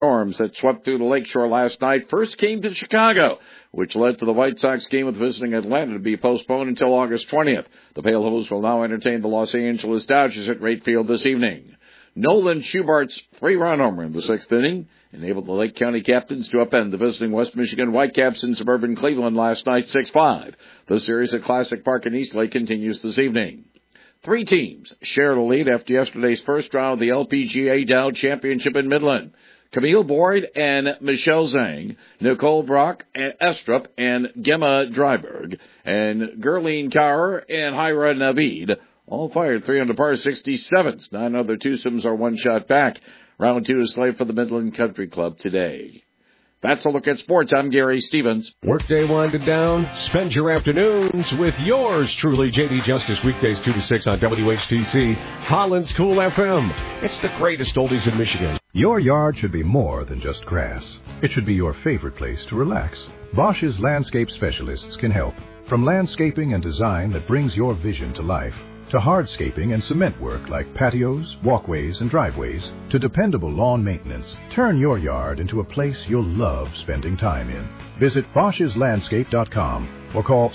storms that swept through the lakeshore last night first came to Chicago, which led to the White Sox game with visiting Atlanta to be postponed until August 20th. The Pale Hose will now entertain the Los Angeles Dodgers at Wright Field this evening. Nolan Schubart's 3-run homer in the sixth inning enabled the Lake County Captains to upend the visiting West Michigan Whitecaps in suburban Cleveland last night 6-5. The series at Classic Park in Eastlake continues this evening. 3 teams share the lead after yesterday's first round of the LPGA Dow Championship in Midland. Camille Boyd and Michelle Zhang, Nicole Brock and Estrup and Gemma Dryberg, and Gurleen Kaur and Hyra Naveed all fired 3 under par 67s. 9 other twosomes are 1 shot back. Round 2 is slated for the Midland Country Club today. That's a look at sports. I'm Gary Stevens. Workday winding down. Spend your afternoons with yours truly, J.D. Justice, weekdays 2 to 6 on WHTC, Holland's Cool FM. It's the greatest oldies in Michigan. Your yard should be more than just grass. It should be your favorite place to relax. Bosch's landscape specialists can help. From landscaping and design that brings your vision to life, to hardscaping and cement work like patios, walkways, and driveways, to dependable lawn maintenance, turn your yard into a place you'll love spending time in. Visit Bosch'sLandscape.com or call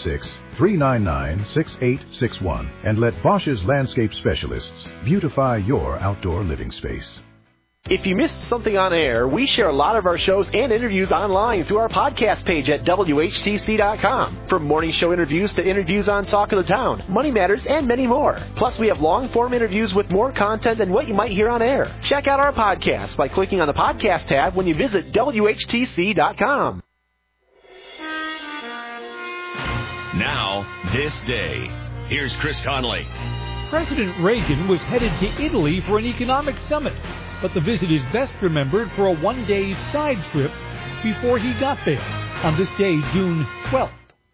616-399-6861 and let Bosch's Landscape Specialists beautify your outdoor living space. If you missed something on air, we share a lot of our shows and interviews online through our podcast page at WHTC.com. From morning show interviews to interviews on Talk of the Town, Money Matters, and many more. Plus, we have long-form interviews with more content than what you might hear on air. Check out our podcast by clicking on the podcast tab when you visit WHTC.com. Now, this day. Here's Chris Conley. President Reagan was headed to Italy for an economic summit, but the visit is best remembered for a one-day side trip before he got there on this day, June 12th.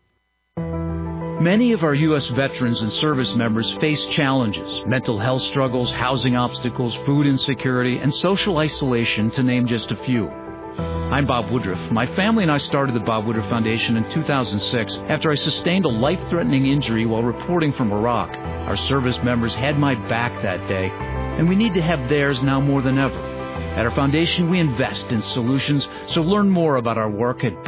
Many of our U.S. veterans and service members face challenges, mental health struggles, housing obstacles, food insecurity, and social isolation, to name just a few. I'm Bob Woodruff. My family and I started the Bob Woodruff Foundation in 2006 after I sustained a life-threatening injury while reporting from Iraq. Our service members had my back that day, and we need to have theirs now more than ever. At our foundation, we invest in solutions, so learn more about our work at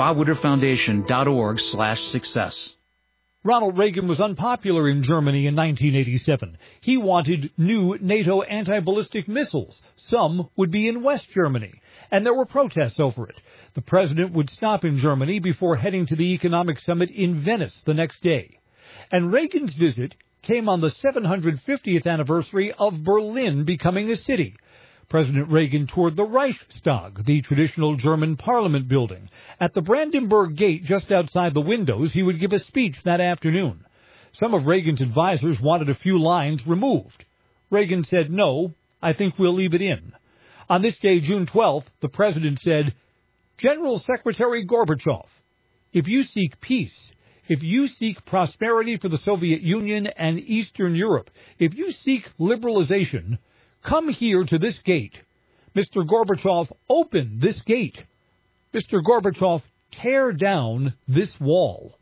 bobwoodrufffoundation.org/success. Ronald Reagan was unpopular in Germany in 1987. He wanted new NATO anti-ballistic missiles. Some would be in West Germany, and there were protests over it. The president would stop in Germany before heading to the economic summit in Venice the next day. And Reagan's visit came on the 750th anniversary of Berlin becoming a city. President Reagan toured the Reichstag, the traditional German parliament building. At the Brandenburg Gate just outside the windows, he would give a speech that afternoon. Some of Reagan's advisors wanted a few lines removed. Reagan said, "No, I think we'll leave it in." On this day, June 12th, the president said, "General Secretary Gorbachev, if you seek peace, if you seek prosperity for the Soviet Union and Eastern Europe, if you seek liberalization, come here to this gate. Mr. Gorbachev, open this gate. Mr. Gorbachev, tear down this wall."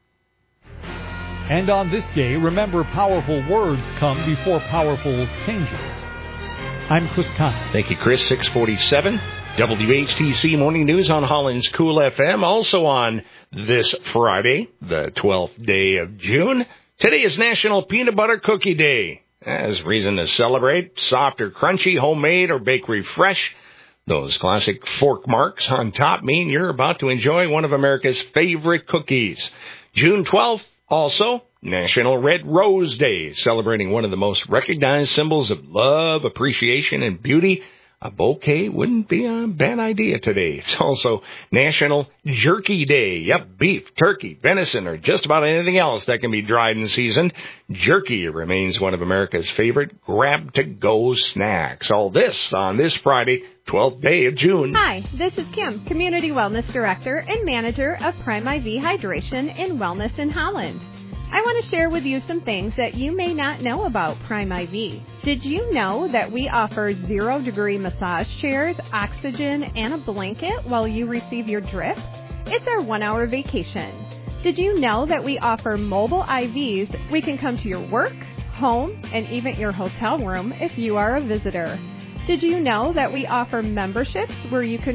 And on this day, remember, powerful words come before powerful changes. I'm Chris Conley. Thank you, Chris. 647, WHTC Morning News on Holland's Cool FM. Also on this Friday, the 12th day of June. Today is National Peanut Butter Cookie Day. As reason to celebrate, soft or crunchy, homemade or bakery fresh. Those classic fork marks on top mean you're about to enjoy one of America's favorite cookies. June 12th, also National Red Rose Day, celebrating one of the most recognized symbols of love, appreciation, and beauty. A bouquet wouldn't be a bad idea today. It's also National Jerky Day. Yep, beef, turkey, venison, or just about anything else that can be dried and seasoned. Jerky remains one of America's favorite grab-to-go snacks. All this on this Friday, 12th day of June. Hi, this is Kim, Community Wellness Director and Manager of Prime IV Hydration and Wellness in Holland. I want to share with you some things that you may not know about Prime IV. Did you know that we offer 0-degree massage chairs, oxygen, and a blanket while you receive your drip? It's our 1-hour vacation. Did you know that we offer mobile IVs? We can come to your work, home, and even your hotel room if you are a visitor. Did you know that we offer memberships where you can